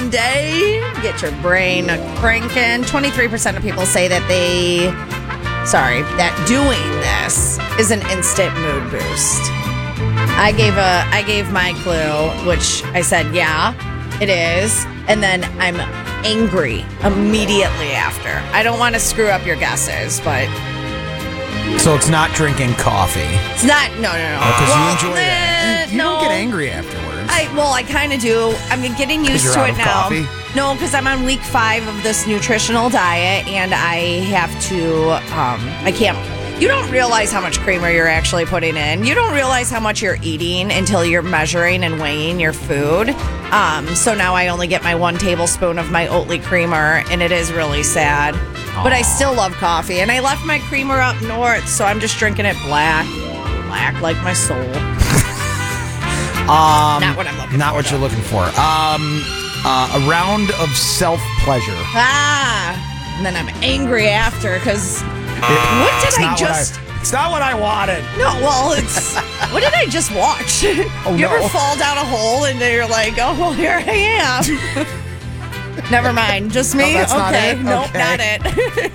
Monday. Get your brain cranking. 23% of people say that that doing this is an instant mood boost. I gave my clue, which I said, yeah, it is. And then I'm angry immediately after. I don't want to screw up your guesses, but... So it's not drinking coffee. It's not, no. Because you enjoy that. You don't get angry afterwards. I kind of do. I'm getting used to it now. Coffee? No, because I'm on week 5 of this nutritional diet, and I have to, I can't, you don't realize how much creamer you're actually putting in. You don't realize how much you're eating until you're measuring and weighing your food. So now I only get my 1 tablespoon of my Oatly creamer, and it is really sad. Aww. But I still love coffee, and I left my creamer up north, so I'm just drinking it black like my soul. Not what I'm looking for. Not what you're looking for. A round of self-pleasure. And then I'm angry after because what did I just... It's not what I wanted. No, well, it's... What did I just watch? You ever fall down a hole and you're like, oh, well, here I am. Never mind. Just me? That's okay. Not it? Nope, not it.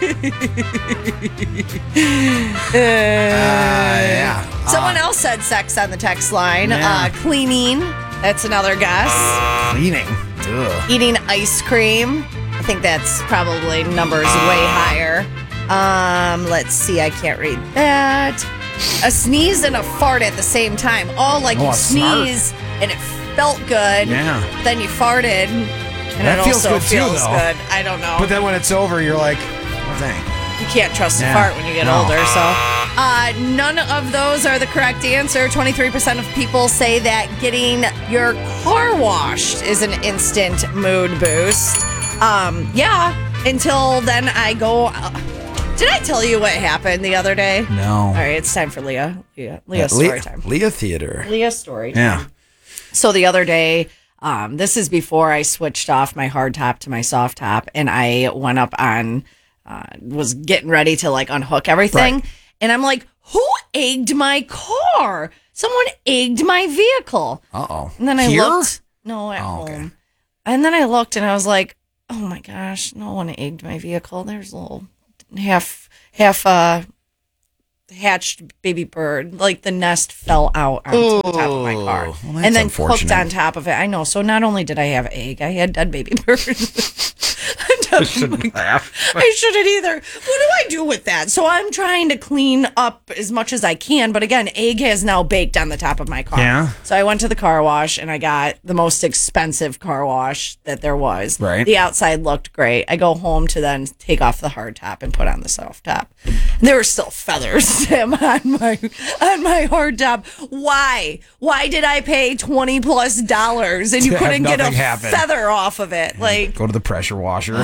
Yeah. Someone else said sex on the text line. Yeah. Cleaning. That's another guess. Cleaning. Ugh. Eating ice cream. I think that's probably numbers way higher. Let's see. I can't read that. A sneeze and a fart at the same time. You sneeze and it felt good. Yeah. Then you farted. And that it feels also good feels too, though. good. I don't know. But then when it's over, you're like, oh, dang. You can't trust a fart when you get older. So none of those are the correct answer. 23% of people say that getting your car washed is an instant mood boost. Yeah. Until then I go... did I tell you what happened the other day? No. All right, it's time for Leah. Leah's story time. Leah Theater. Leah's story time. Yeah. So the other day... this is before I switched off my hard top to my soft top, and I went up on, was getting ready to unhook everything. Right. And I'm like, who egged my car? Someone egged my vehicle. Uh-oh. And then I Here? looked. No, at home. Okay. And then I looked and I was like, oh my gosh, no one egged my vehicle. There's a little half hatched baby bird, the nest fell out onto the top of my car, well, and then cooked on top of it. I know. So not only did I have egg, I had dead baby bird. I shouldn't laugh. I shouldn't either. What do I do with that? So I'm trying to clean up as much as I can, but again, egg has now baked on the top of my car. Yeah. So I went to the car wash and I got the most expensive car wash that there was. Right. The outside looked great. I go home to then take off the hard top and put on the soft top. There were still feathers, Sam, on my hard top. Why? Why did I pay $20+ and you couldn't get a feather off of it? Go to the pressure washer.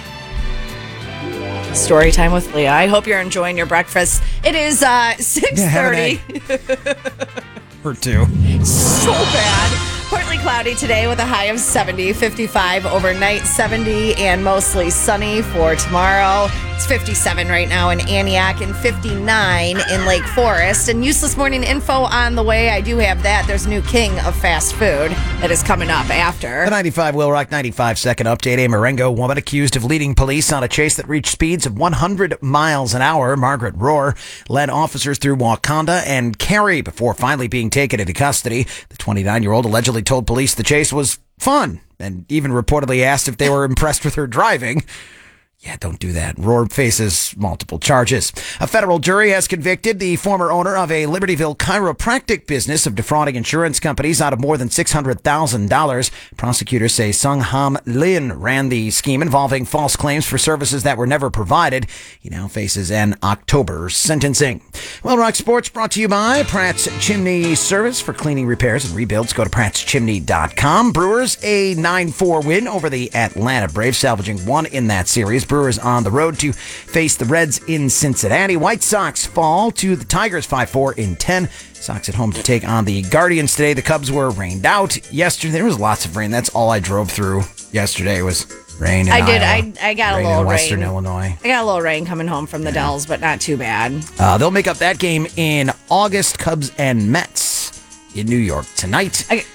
Story time with Leah. I hope you're enjoying your breakfast. It is 6:30. Or 2. So bad. Partly cloudy today with a high of 70, 55 overnight, 70, and mostly sunny for tomorrow. It's 57 right now in Antioch and 59 in Lake Forest. And useless morning info on the way. I do have that. There's a new king of fast food that is coming up after. The 95 Will Rock 95-second update. A Marengo woman accused of leading police on a chase that reached speeds of 100 miles an hour. Margaret Rohr led officers through Wakanda and Cary before finally being taken into custody. The 29-year-old allegedly told police the chase was fun and even reportedly asked if they were impressed with her driving. Yeah, don't do that. Rohr faces multiple charges. A federal jury has convicted the former owner of a Libertyville chiropractic business of defrauding insurance companies out of more than $600,000. Prosecutors say Sung Ham Lin ran the scheme involving false claims for services that were never provided. He now faces an October sentencing. Well, Rock Sports brought to you by Pratt's Chimney Service for cleaning, repairs, and rebuilds. Go to prattschimney.com. Brewers, a 9-4 win over the Atlanta Braves, salvaging one in that series. Brewers on the road to face the Reds in Cincinnati. White Sox fall to the Tigers 5-4 in 10. Sox at home to take on the Guardians today. The Cubs were rained out yesterday. There was lots of rain. That's all I drove through yesterday was rain in Iowa. I got rain a little in Western rain. Illinois. I got a little rain coming home from the Dells, but not too bad. They'll make up that game in August. Cubs and Mets in New York tonight.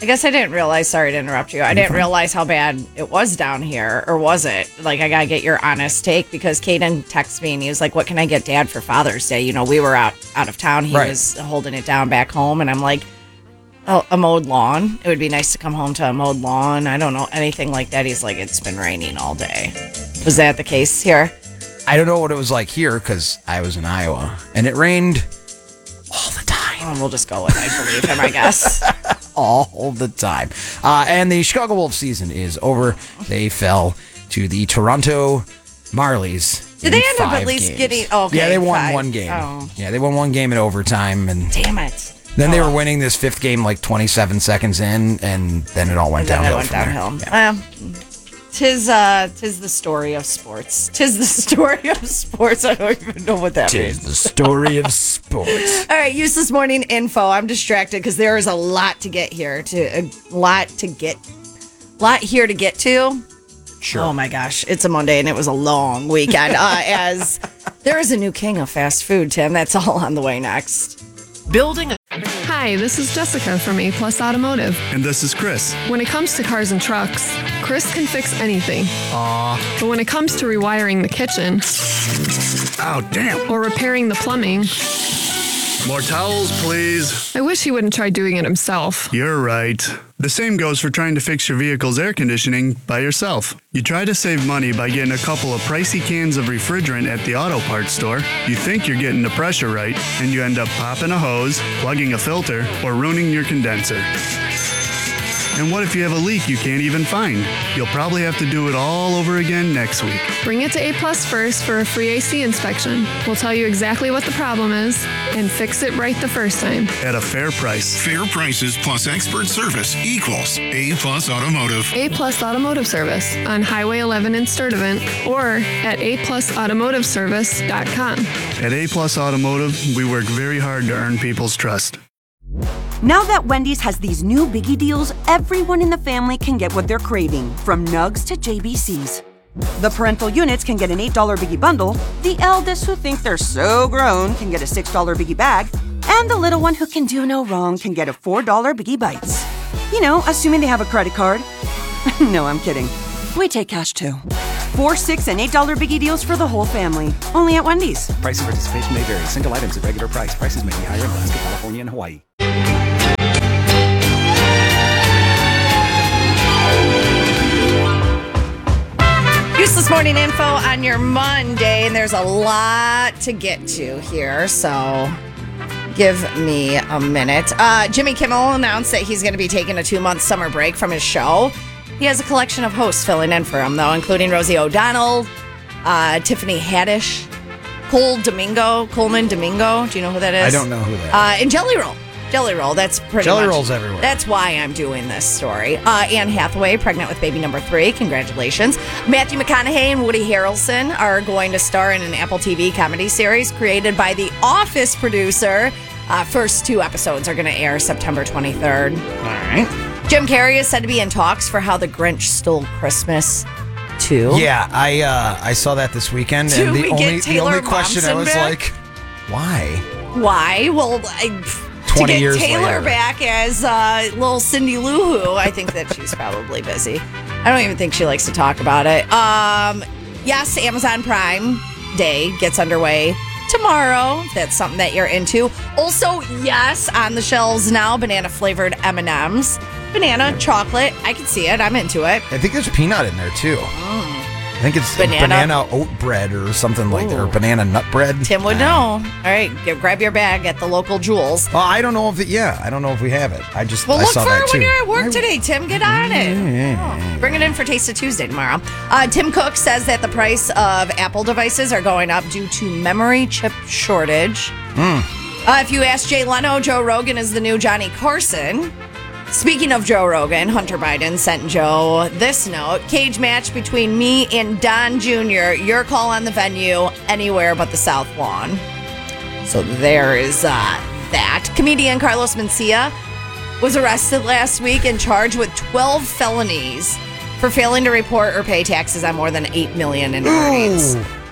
I guess I didn't realize. Sorry to interrupt you. I didn't realize how bad it was down here, or was it? Like, I gotta get your honest take because Caden texted me and he was like, "What can I get Dad for Father's Day?" You know, we were out of town. He was holding it down back home, and I'm like, "Oh, a mowed lawn. It would be nice to come home to a mowed lawn." I don't know anything like that. He's like, "It's been raining all day." Was that the case here? I don't know what it was like here because I was in Iowa and it rained all the time. Oh, we'll just go with I believe him, I guess. All the time. And the Chicago Wolves season is over. They fell to the Toronto Marlies. Did they end up at least getting... Oh, okay, yeah, they won one game. Oh. Yeah, they won one game in overtime. And damn it. Then they were winning this fifth game like 27 seconds in, and then it all went downhill. Yeah. Tis the story of sports. Tis the story of sports. I don't even know what that means. Tis the story of sports. All right, use this morning info. I'm distracted because there is a lot to get here. A lot here to get to. Sure. Oh my gosh, it's a Monday and it was a long weekend. As there is a new king of fast food, Tim. That's all on the way next. Hi, this is Jessica from A Plus Automotive. And this is Chris. When it comes to cars and trucks, Chris can fix anything. But when it comes to rewiring the kitchen, Oh, damn. or repairing the plumbing, More towels, please. I wish he wouldn't try doing it himself. You're right. The same goes for trying to fix your vehicle's air conditioning by yourself. You try to save money by getting a couple of pricey cans of refrigerant at the auto parts store. You think you're getting the pressure right, and you end up popping a hose, plugging a filter, or ruining your condenser. And what if you have a leak you can't even find? You'll probably have to do it all over again next week. Bring it to A Plus first for a free AC inspection. We'll tell you exactly what the problem is and fix it right the first time. At a fair price. Fair prices plus expert service equals A Plus Automotive. A Plus Automotive Service on Highway 11 in Sturtevant or at aplusautomotiveservice.com. At A Plus Automotive, we work very hard to earn people's trust. Now that Wendy's has these new biggie deals, everyone in the family can get what they're craving, from nugs to JBCs. The parental units can get an $8 biggie bundle, the eldest who think they're so grown can get a $6 biggie bag, and the little one who can do no wrong can get a $4 biggie bites. You know, assuming they have a credit card. No, I'm kidding. We take cash too. $4, $6, and $8 biggie deals for the whole family. Only at Wendy's. Price and participation may vary. Single items at regular price. Prices may be higher in Alaska, California, and Hawaii. Use this morning info on your Monday, and there's a lot to get to here, so give me a minute. Jimmy Kimmel announced that he's going to be taking a 2-month summer break from his show. He has a collection of hosts filling in for him, though, including Rosie O'Donnell, Tiffany Haddish, Coleman Domingo. Do you know who that is? I don't know who that is. And Jelly Roll. Jelly Roll, that's pretty Jelly much. Roll's everywhere. That's why I'm doing this story. Anne Hathaway, pregnant with baby number 3. Congratulations. Matthew McConaughey and Woody Harrelson are going to star in an Apple TV comedy series created by The Office producer. First 2 episodes are going to air September 23rd. All right. Jim Carrey is said to be in talks for How the Grinch Stole Christmas 2. Yeah, I saw that this weekend, Do and we the get only Taylor question I Momsen was back? like, why? Why? Well, to 20 get years Taylor later. back as little Cindy Lou Who, I think that she's probably busy. I don't even think she likes to talk about it. Yes, Amazon Prime Day gets underway tomorrow. If that's something that you're into. Also, yes, on the shelves now, banana-flavored M&Ms. Banana, chocolate. I can see it. I'm into it. I think there's peanut in there, too. I think it's banana oat bread or something like that, or banana nut bread. Tim would know. All right, grab your bag at the local Jewels. Well, I don't know if I don't know if we have it. I Well, I look saw for that it too. when you're at work today, Tim. Get on it. Bring it in for Taste of Tuesday tomorrow. Tim Cook says that the price of Apple devices are going up due to memory chip shortage. If you ask Jay Leno, Joe Rogan is the new Johnny Carson. Speaking of Joe Rogan, Hunter Biden sent Joe this note. Cage match between me and Don Jr. Your call on the venue, anywhere but the South Lawn. So there is that. Comedian Carlos Mencia was arrested last week and charged with 12 felonies for failing to report or pay taxes on more than $8 million in earnings.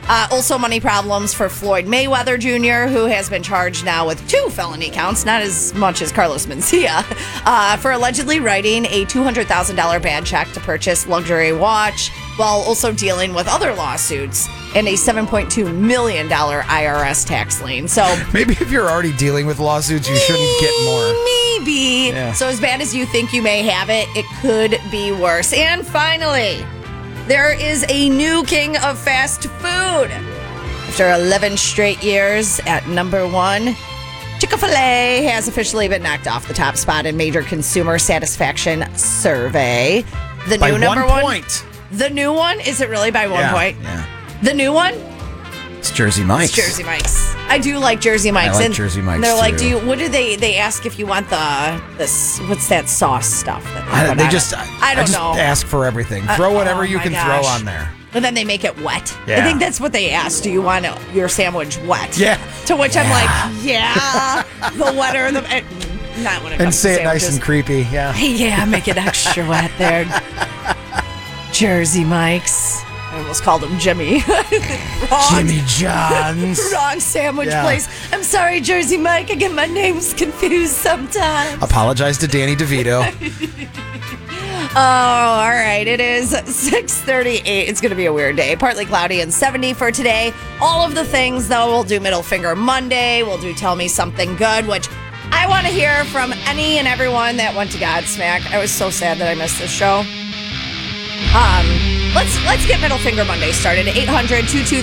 Also, money problems for Floyd Mayweather Jr., who has been charged now with 2 felony counts, not as much as Carlos Mencia, for allegedly writing a $200,000 bad check to purchase luxury watch, while also dealing with other lawsuits and a $7.2 million IRS tax lien. So Maybe if you're already dealing with lawsuits, you shouldn't get more. maybe. Yeah. So as bad as you think you may have it, it could be worse. And finally, there is a new king of fast food. After 11 straight years at number 1, Chick-fil-A has officially been knocked off the top spot in major consumer satisfaction survey. The By new number 1 one. point. The new one? Is it really by 1 point? Yeah. The new one? It's Jersey Mike's. It's Jersey Mike's. I do like Jersey Mike's. like and Jersey Mike's, They're like, too. what do they ask if you want this, what's that sauce stuff? That they put They on just, it? I don't know. ask for everything. Throw whatever oh you my can gosh. throw on there. And then they make it wet. I Yeah. think that's what they ask. Do you want your sandwich wet? Yeah. To which I'm like, yeah. The wetter, the not when it And comes say to it nice sandwiches. and creepy. Yeah. Yeah, make it extra wet there. Jersey Mike's. I almost called him Jimmy. Wrong. Jimmy John's. Wrong sandwich Yeah. place. I'm sorry, Jersey Mike. I get my names confused sometimes. Apologize to Danny DeVito. Oh, all right. It is 6:38. It's going to be a weird day. Partly cloudy and 70 for today. All of the things, though, we'll do Middle Finger Monday. We'll do Tell Me Something Good, which I want to hear from any and everyone that went to Godsmack. I was so sad that I missed this show. Let's get Middle Finger Monday started. 800-223